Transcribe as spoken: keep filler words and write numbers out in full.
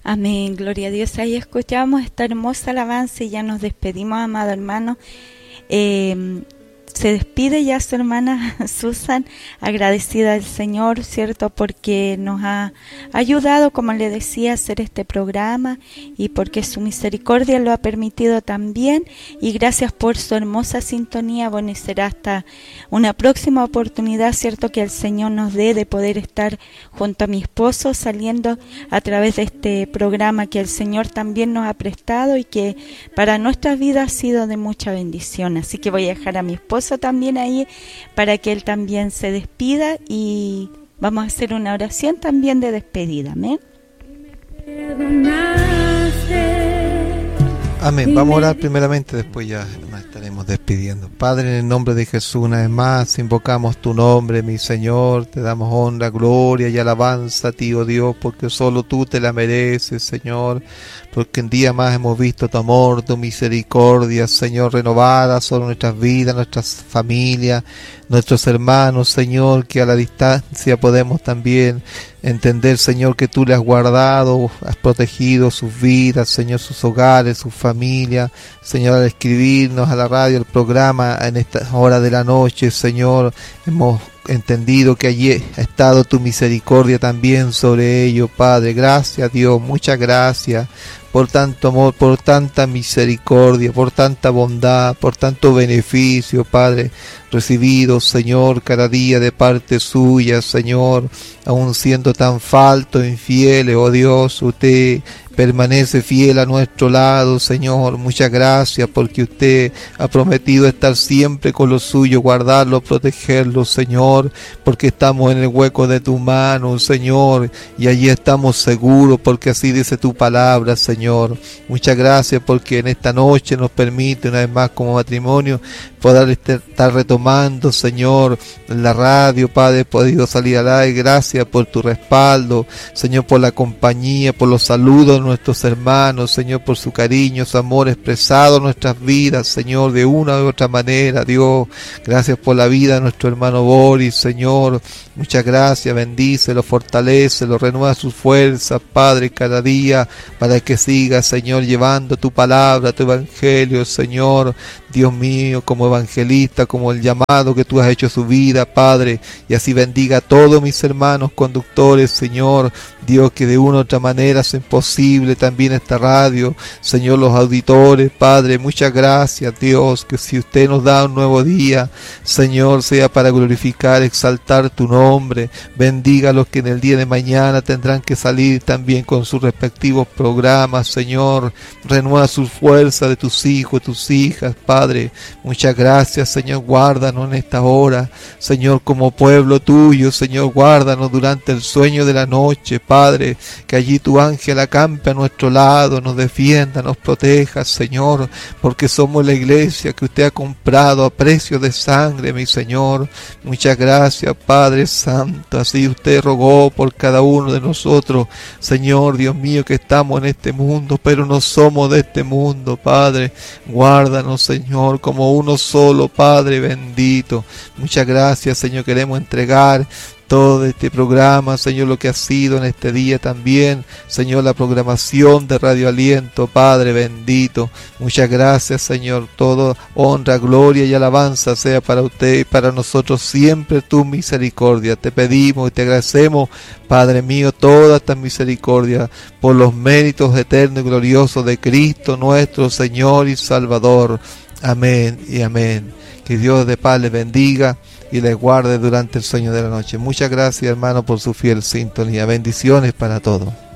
Amén, gloria a Dios. Ahí escuchamos esta hermosa alabanza y ya nos despedimos, amado hermano. Eh, se despide ya su hermana Susan, agradecida al Señor, ¿cierto? Porque nos ha ayudado, como le decía, a hacer este programa y porque su misericordia lo ha permitido también. Y gracias por su hermosa sintonía. Bueno, y será hasta una próxima oportunidad, ¿cierto? Que el Señor nos dé de poder estar junto a mi esposo saliendo a través de este programa que el Señor también nos ha prestado y que para nuestra vida ha sido de mucha bendición. Así que voy a dejar a mi esposo también ahí para que él también se despida y vamos a hacer una oración también de despedida. Amén. Amén. Vamos a orar primeramente, después ya nos estaremos despidiendo. Padre, en el nombre de Jesús, una vez más invocamos tu nombre, mi Señor. Te damos honra, gloria y alabanza a ti, oh Dios, porque solo tú te la mereces, Señor. Porque un día más hemos visto tu amor, tu misericordia, Señor, renovada sobre nuestras vidas, nuestras familias, nuestros hermanos, Señor, que a la distancia podemos también entender, Señor, que tú le has guardado, has protegido sus vidas, Señor, sus hogares, sus familias. Señor, al escribirnos a la radio, el programa en esta hora de la noche, Señor, hemos entendido que allí ha estado tu misericordia también sobre ellos, Padre. Gracias, Dios, muchas gracias por tanto amor, por tanta misericordia, por tanta bondad, por tanto beneficio, Padre, recibido, Señor, cada día de parte suya, Señor, aun siendo tan faltos e infieles, oh Dios, usted permanece fiel a nuestro lado, Señor. Muchas gracias porque usted ha prometido estar siempre con los suyos, guardarlos, protegerlos, Señor, porque estamos en el hueco de tu mano, Señor, y allí estamos seguros porque así dice tu palabra, Señor. Muchas gracias porque en esta noche nos permite una vez más como matrimonio poder estar retomando, Señor, en la radio, Padre, he podido salir al aire. Gracias por tu respaldo, Señor, por la compañía, por los saludos de nuestros hermanos, Señor, por su cariño, su amor expresado en nuestras vidas, Señor, de una u otra manera, Dios. Gracias por la vida de nuestro hermano Boris, Señor. Muchas gracias, bendícelo, fortalécelo, renueva sus fuerzas, Padre, cada día, para que siga, Señor, llevando tu palabra, tu evangelio, Señor, Dios mío, como evangelista, como el llamado que tú has hecho a su vida, Padre, y así bendiga a todos mis hermanos conductores, Señor, Dios, que de una u otra manera hacen posible también esta radio, Señor, los auditores, Padre, muchas gracias, Dios, que si usted nos da un nuevo día, Señor, sea para glorificar, exaltar tu nombre, bendiga a los que en el día de mañana tendrán que salir también con sus respectivos programas, Señor, renueva sus fuerzas de tus hijos, tus hijas, Padre, muchas gracias, Señor, guárdanos en esta hora, Señor, como pueblo tuyo, Señor, guárdanos durante el sueño de la noche, Padre, que allí tu ángel acampe a nuestro lado, nos defienda, nos proteja, Señor, porque somos la iglesia que usted ha comprado a precio de sangre, mi Señor. Muchas gracias, Padre Santo, así usted rogó por cada uno de nosotros, Señor, Dios mío, que estamos en este mundo, pero no somos de este mundo, Padre. Guárdanos, Señor, como uno solo, Padre bendito. Muchas gracias, Señor, queremos entregar todo este programa, Señor, lo que ha sido en este día también, Señor, la programación de Radio Aliento, Padre bendito. Muchas gracias, Señor, todo honra, gloria y alabanza sea para usted y para nosotros siempre tu misericordia. Te pedimos y te agradecemos, Padre mío, toda esta misericordia por los méritos eternos y gloriosos de Cristo nuestro Señor y Salvador. Amén y amén. Que Dios de paz les bendiga y les guarde durante el sueño de la noche. Muchas gracias, hermano, por su fiel sintonía. Bendiciones para todos.